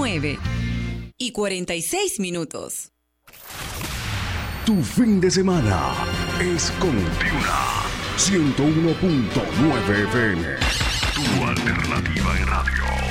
9:46. Tu fin de semana es con Duna 101.9 FM. Tu alternativa en radio.